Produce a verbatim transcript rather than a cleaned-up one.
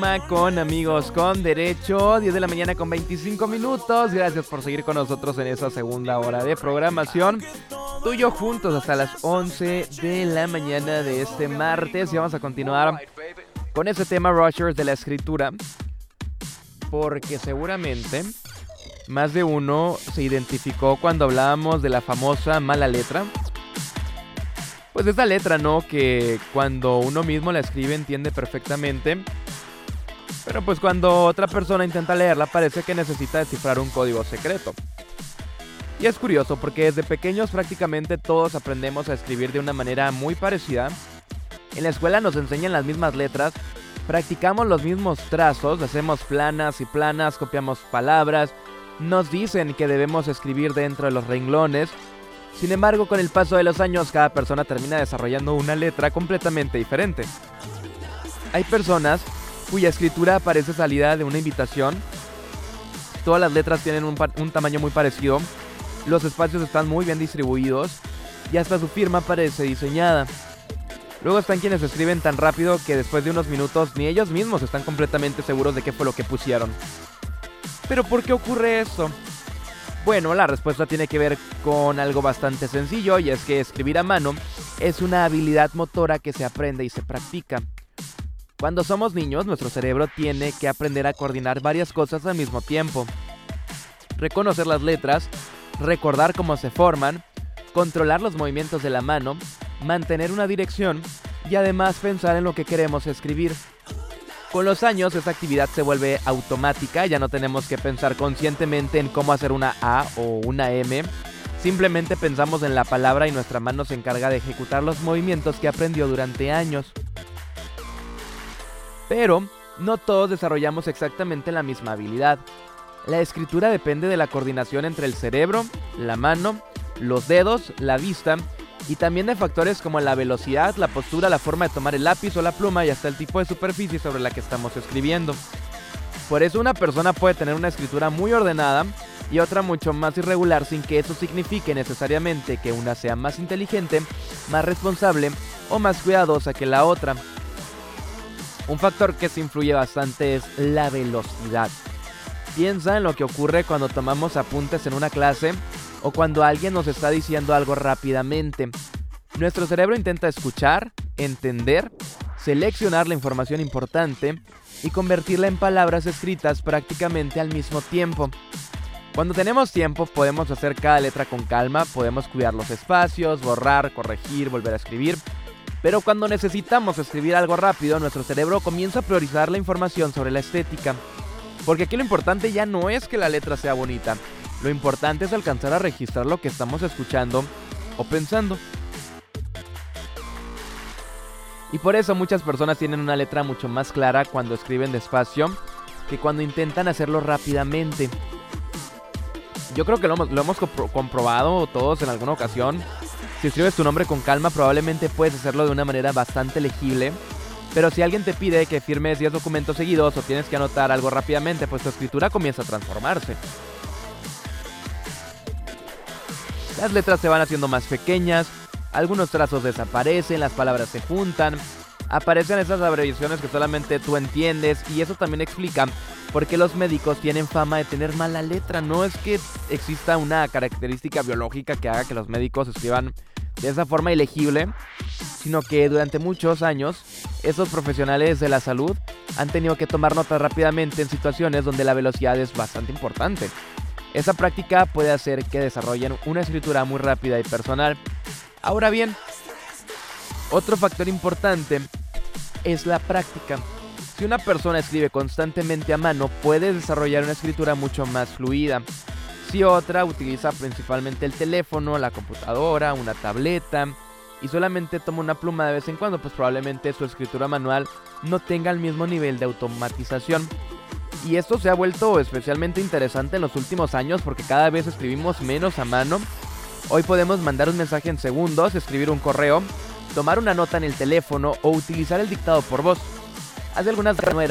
Con amigos con derecho, diez de la mañana con veinticinco minutos. Gracias por seguir con nosotros en esa segunda hora de programación. Tú y yo juntos hasta las once de la mañana de este martes. Y vamos a continuar con ese tema Rushers de la escritura, porque seguramente más de uno se identificó cuando hablábamos de la famosa mala letra. Pues esa letra, ¿no? Que cuando uno mismo la escribe entiende perfectamente, pero pues cuando otra persona intenta leerla parece que necesita descifrar un código secreto. Y es curioso porque desde pequeños prácticamente todos aprendemos a escribir de una manera muy parecida. En la escuela nos enseñan las mismas letras, practicamos los mismos trazos, hacemos planas y planas, copiamos palabras, nos dicen que debemos escribir dentro de los renglones. Sin embargo, con el paso de los años, cada persona termina desarrollando una letra completamente diferente. Hay personas cuya escritura parece salida de una invitación. Todas las letras tienen un, un tamaño muy parecido, los espacios están muy bien distribuidos y hasta su firma parece diseñada. Luego están quienes escriben tan rápido que después de unos minutos ni ellos mismos están completamente seguros de qué fue lo que pusieron. ¿Pero por qué ocurre eso? Bueno, la respuesta tiene que ver con algo bastante sencillo, y es que escribir a mano es una habilidad motora que se aprende y se practica. Cuando somos niños, nuestro cerebro tiene que aprender a coordinar varias cosas al mismo tiempo. Reconocer las letras, recordar cómo se forman, controlar los movimientos de la mano, mantener una dirección y además pensar en lo que queremos escribir. Con los años, esta actividad se vuelve automática, ya no tenemos que pensar conscientemente en cómo hacer una A o una M. Simplemente pensamos en la palabra y nuestra mano se encarga de ejecutar los movimientos que aprendió durante años. Pero no todos desarrollamos exactamente la misma habilidad. La escritura depende de la coordinación entre el cerebro, la mano, los dedos, la vista y también de factores como la velocidad, la postura, la forma de tomar el lápiz o la pluma y hasta el tipo de superficie sobre la que estamos escribiendo. Por eso una persona puede tener una escritura muy ordenada y otra mucho más irregular, sin que eso signifique necesariamente que una sea más inteligente, más responsable o más cuidadosa que la otra. Un factor que se influye bastante es la velocidad. Piensa en lo que ocurre cuando tomamos apuntes en una clase o cuando alguien nos está diciendo algo rápidamente. Nuestro cerebro intenta escuchar, entender, seleccionar la información importante y convertirla en palabras escritas prácticamente al mismo tiempo. Cuando tenemos tiempo podemos hacer cada letra con calma, podemos cuidar los espacios, borrar, corregir, volver a escribir. Pero cuando necesitamos escribir algo rápido, nuestro cerebro comienza a priorizar la información sobre la estética. Porque aquí lo importante ya no es que la letra sea bonita, lo importante es alcanzar a registrar lo que estamos escuchando o pensando. Y por eso muchas personas tienen una letra mucho más clara cuando escriben despacio que cuando intentan hacerlo rápidamente. Yo creo que lo hemos, lo hemos compro- comprobado todos en alguna ocasión. Si escribes tu nombre con calma, probablemente puedes hacerlo de una manera bastante legible. Pero si alguien te pide que firmes diez documentos seguidos o tienes que anotar algo rápidamente, pues tu escritura comienza a transformarse. Las letras se van haciendo más pequeñas, algunos trazos desaparecen, las palabras se juntan, aparecen esas abreviaciones que solamente tú entiendes, y eso también explica por qué los médicos tienen fama de tener mala letra. No es que exista una característica biológica que haga que los médicos escriban de esa forma ilegible, sino que durante muchos años esos profesionales de la salud han tenido que tomar notas rápidamente en situaciones donde la velocidad es bastante importante. Esa práctica puede hacer que desarrollen una escritura muy rápida y personal. Ahora bien, otro factor importante es la práctica. Si una persona escribe constantemente a mano, puede desarrollar una escritura mucho más fluida. Si otra utiliza principalmente el teléfono, la computadora, una tableta y solamente toma una pluma de vez en cuando, pues probablemente su escritura manual no tenga el mismo nivel de automatización. Y esto se ha vuelto especialmente interesante en los últimos años porque cada vez escribimos menos a mano. Hoy podemos mandar un mensaje en segundos, escribir un correo, tomar una nota en el teléfono o utilizar el dictado por voz. Hace algunas